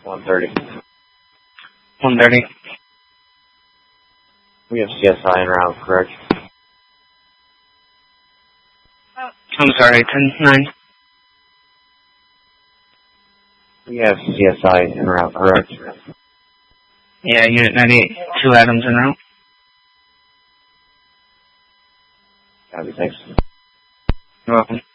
130. 130. We have CSI en route, correct? I'm sorry, 10-9. We have CSI en route, correct? Yeah, Unit 98, 2 Adams en route. Copy, thanks. You're welcome.